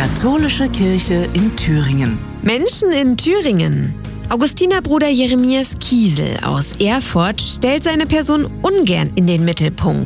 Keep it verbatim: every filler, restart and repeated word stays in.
Katholische Kirche in Thüringen. Menschen in Thüringen. Augustinerbruder Jeremias Kiesel aus Erfurt stellt seine Person ungern in den Mittelpunkt.